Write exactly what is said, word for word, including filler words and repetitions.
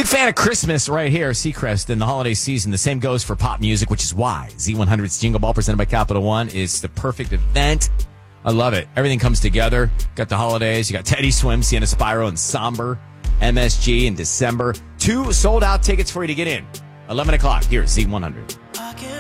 big fan of Christmas right here, Seacrest, in the holiday season. The same goes for pop music, which is why Z one hundred's Jingle Ball, presented by Capital One, is the perfect event. I love it. Everything comes together. Got the holidays. You got Teddy Swim, Sienna Spyro, and Somber. M S G in December. Two sold-out tickets for you to get in. eleven o'clock here at Z one hundred.